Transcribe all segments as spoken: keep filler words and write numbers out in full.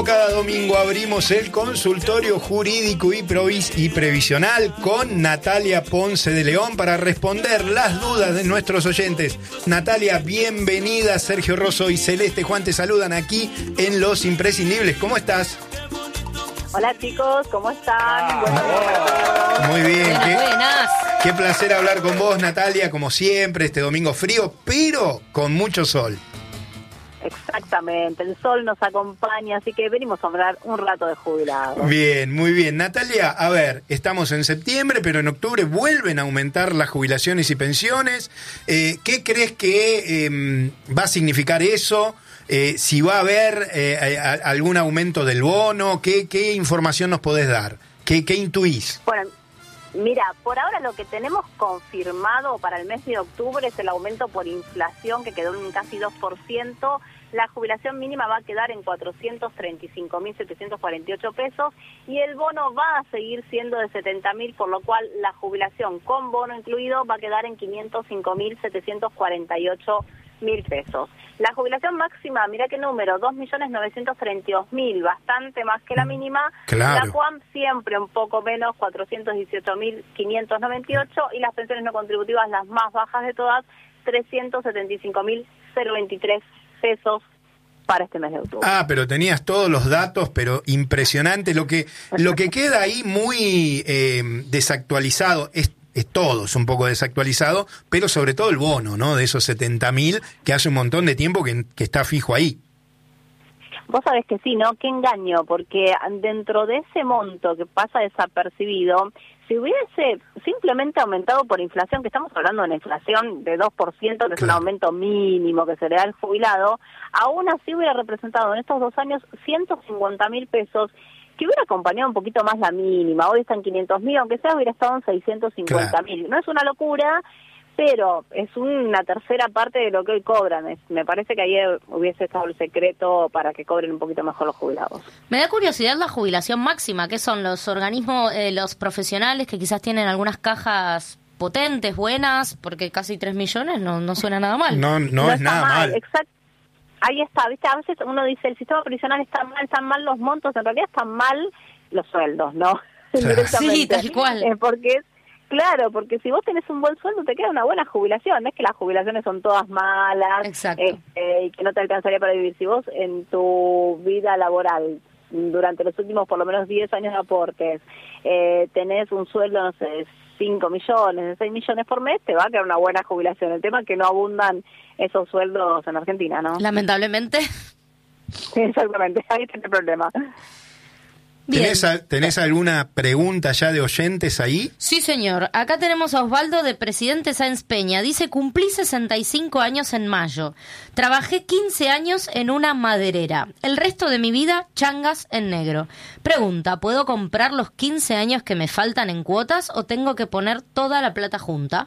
Cada domingo abrimos el consultorio jurídico y, provis y previsional con Natalia Ponce de León para responder las dudas de nuestros oyentes. Natalia, bienvenida. Sergio Rosso y Celeste Juan te saludan aquí en Los Imprescindibles. ¿Cómo estás? Hola chicos, ¿cómo están? Ah, Buenos días para todos. Muy bien. Buenas, qué, buenas. Qué placer hablar con vos, Natalia, como siempre, este domingo frío, pero con mucho sol. Exactamente, el sol nos acompaña, así que venimos a hablar un rato de jubilados. Bien, muy bien. Natalia, a ver, estamos en septiembre, pero en octubre vuelven a aumentar las jubilaciones y pensiones. Eh, ¿Qué crees que eh, va a significar eso? Eh, si va a haber eh, a, a, algún aumento del bono, ¿qué, qué información nos podés dar? ¿Qué, qué intuís? Bueno, mira, por ahora lo que tenemos confirmado para el mes de octubre es el aumento por inflación que quedó en casi dos por ciento. La jubilación mínima va a quedar en cuatrocientos treinta y cinco mil setecientos cuarenta y ocho pesos y el bono va a seguir siendo de setenta mil, por lo cual la jubilación con bono incluido va a quedar en quinientos cinco mil setecientos cuarenta y ocho mil pesos. La jubilación máxima, mira qué número, dos millones novecientos treinta y dos mil, bastante más que la mínima. Claro. La Juan siempre un poco menos, cuatrocientos dieciocho mil quinientos noventa y ocho, y las pensiones no contributivas, las más bajas de todas, trescientos setenta y cinco mil veintitrés pesos para este mes de octubre. Ah, pero tenías todos los datos, pero impresionante. Lo que, lo que queda ahí muy eh, desactualizado es Es todo, es un poco desactualizado, pero sobre todo el bono, ¿no? De esos setenta mil, que hace un montón de tiempo que, que está fijo ahí. Vos sabés que sí, ¿no? Qué engaño, porque dentro de ese monto que pasa desapercibido, si hubiese simplemente aumentado por inflación, que estamos hablando de una inflación de dos por ciento, que claro, es un aumento mínimo que se le da al jubilado, aún así hubiera representado en estos dos años ciento cincuenta mil pesos, que hubiera acompañado un poquito más la mínima. Hoy está en quinientos mil, aunque sea hubiera estado en seiscientos cincuenta mil. Claro. No es una locura, pero es una tercera parte de lo que hoy cobran. Es, me parece que ahí hubiese estado el secreto para que cobren un poquito mejor los jubilados. Me da curiosidad la jubilación máxima, que son los organismos, eh, los profesionales que quizás tienen algunas cajas potentes, buenas, porque casi tres millones no, no suena nada mal. No, no, no es nada mal. mal. Exacto. Ahí está, ¿viste? A veces uno dice, el sistema previsional está mal, están mal los montos, en realidad están mal los sueldos, ¿no? Claro. Sí, tal cual. Eh, porque es, claro, porque si vos tenés un buen sueldo, te queda una buena jubilación. No es que las jubilaciones son todas malas, exacto, este, y que no te alcanzaría para vivir. Si vos en tu vida laboral, durante los últimos por lo menos diez años de aportes, eh, tenés un sueldo, no sé, de cinco millones, de seis millones por mes, te va a quedar una buena jubilación. El tema es que no abundan esos sueldos en Argentina, ¿no? Lamentablemente. Sí, exactamente, ahí está el problema. ¿Tenés, a, ¿Tenés alguna pregunta ya de oyentes ahí? Sí, señor. Acá tenemos a Osvaldo de Presidente Sáenz Peña. Dice, cumplí sesenta y cinco años en mayo. Trabajé quince años en una maderera. El resto de mi vida, changas en negro. Pregunta, ¿puedo comprar los quince años que me faltan en cuotas o tengo que poner toda la plata junta?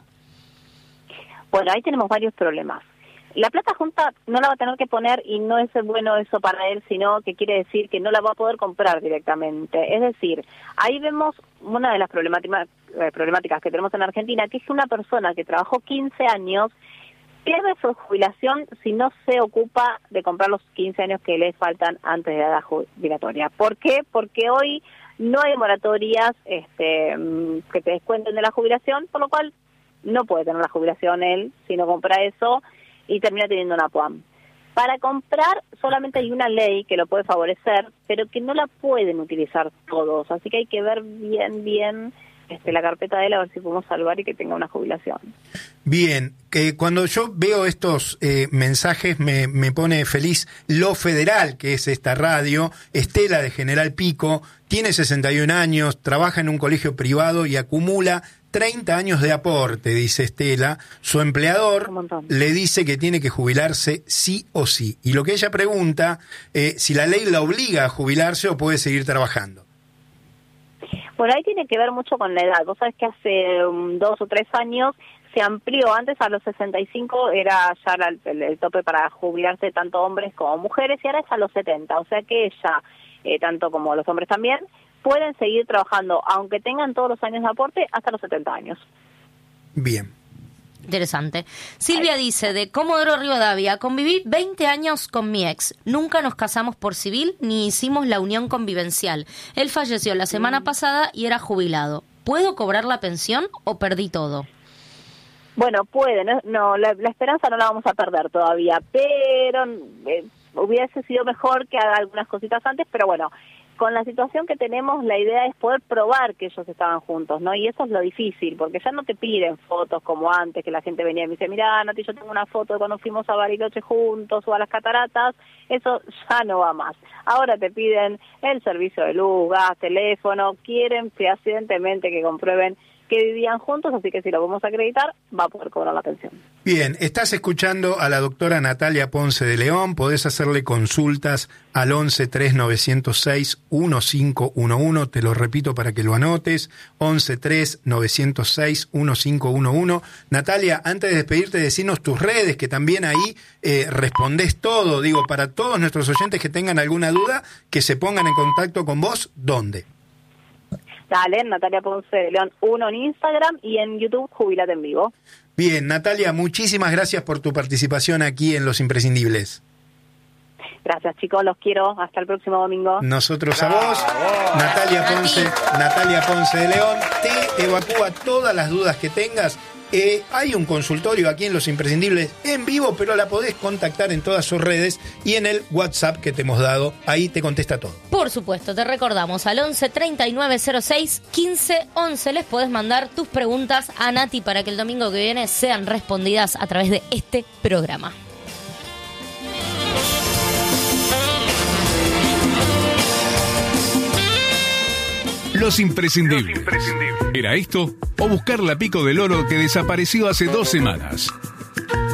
Bueno, ahí tenemos varios problemas. La plata junta no la va a tener que poner y no es bueno eso para él, sino que quiere decir que no la va a poder comprar directamente. Es decir, ahí vemos una de las problemáticas, eh, problemáticas que tenemos en Argentina, que es que una persona que trabajó quince años pierde su jubilación si no se ocupa de comprar los quince años que le faltan antes de la edad jubilatoria. ¿Por qué? Porque hoy no hay moratorias este, que te descuenten de la jubilación, por lo cual no puede tener la jubilación él si no compra eso, y termina teniendo una P U A M. Para comprar solamente hay una ley que lo puede favorecer, pero que no la pueden utilizar todos, así que hay que ver bien, bien este, la carpeta de él, a ver si podemos salvar y que tenga una jubilación. Bien, que cuando yo veo estos eh, mensajes me, me pone feliz Lo Federal, que es esta radio. Estela de General Pico, tiene sesenta y un años, trabaja en un colegio privado y acumula treinta años de aporte, dice Estela. Su empleador le dice que tiene que jubilarse sí o sí. Y lo que ella pregunta, eh, si la ley la obliga a jubilarse o puede seguir trabajando. Bueno, ahí tiene que ver mucho con la edad. Vos sabés que hace um, dos o tres años se amplió. Antes a los sesenta y cinco era ya la, el, el tope para jubilarse tanto hombres como mujeres, y ahora es a los setenta. O sea que ella, eh, tanto como los hombres también, pueden seguir trabajando, aunque tengan todos los años de aporte, hasta los setenta años. Bien. Interesante. Silvia dice, de Comodoro Rivadavia, conviví veinte años con mi ex. Nunca nos casamos por civil ni hicimos la unión convivencial. Él falleció la semana pasada y era jubilado. ¿Puedo cobrar la pensión o perdí todo? Bueno, puede, no, no la, la esperanza no la vamos a perder todavía, pero eh, hubiese sido mejor que haga algunas cositas antes, pero bueno, con la situación que tenemos, la idea es poder probar que ellos estaban juntos, ¿no? Y eso es lo difícil, porque ya no te piden fotos como antes, que la gente venía y me dice, mirá, Nati, yo tengo una foto de cuando fuimos a Bariloche juntos o a las cataratas, eso ya no va más. Ahora te piden el servicio de luz, gas, teléfono, quieren fehacientemente que comprueben que vivían juntos, así que si lo vamos a acreditar, va a poder cobrar la pensión. Bien, estás escuchando a la doctora Natalia Ponce de León, podés hacerle consultas al once tres novecientos seis quince once, te lo repito para que lo anotes, once tres novecientos seis quince once. Natalia, antes de despedirte, decinos tus redes, que también ahí eh, respondés todo, digo, para todos nuestros oyentes que tengan alguna duda, que se pongan en contacto con vos, ¿dónde? Dale, Natalia Ponce de León uno en Instagram y en YouTube Jubilate en Vivo. Bien, Natalia, muchísimas gracias por tu participación aquí en Los Imprescindibles. Gracias, chicos, los quiero. Hasta el próximo domingo. Nosotros a vos, Natalia Ponce, Natalia Ponce de León, te evacúa todas las dudas que tengas. Eh, hay un consultorio aquí en Los Imprescindibles en vivo, pero la podés contactar en todas sus redes y en el WhatsApp que te hemos dado. Ahí te contesta todo. Por supuesto, te recordamos al once treinta y nueve cero seis quince once. Les podés mandar tus preguntas a Nati para que el domingo que viene sean respondidas a través de este programa. Los Imprescindibles. ¿Era esto o buscar la Pico del Oro que desapareció hace dos semanas?